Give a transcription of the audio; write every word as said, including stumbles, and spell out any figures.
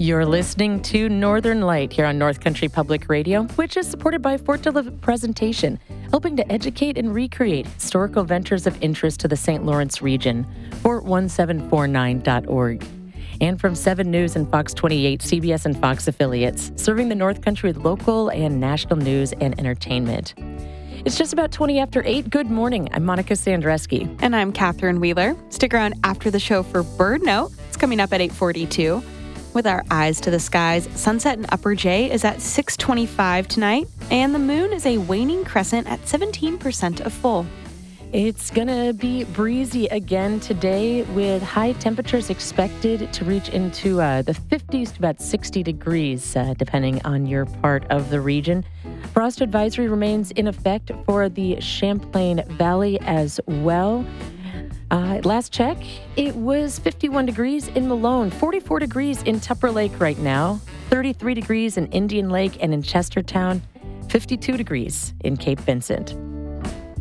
You're listening to Northern Light here on North Country Public Radio, which is supported by Fort Delivered Presentation, helping to educate and recreate historical ventures of interest to the Saint Lawrence region. Fort one seven four nine dot org. And from seven News and Fox twenty-eight, C B S and Fox affiliates, serving the North Country with local and national news and entertainment. It's just about twenty after eight. Good morning. I'm Monica Sandreski. And I'm Catherine Wheeler. Stick around after the show for Bird Note. It's coming up at eight forty-two. With our eyes to the skies, sunset in Upper J is at six twenty-five tonight, and the moon is a waning crescent at seventeen percent of full. It's going to be breezy again today with high temperatures expected to reach into uh, the fifties to about sixty degrees, uh, depending on your part of the region. Frost advisory remains in effect for the Champlain Valley as well. Uh, last check, it was fifty-one degrees in Malone, forty-four degrees in Tupper Lake right now, thirty-three degrees in Indian Lake and in Chestertown, fifty-two degrees in Cape Vincent.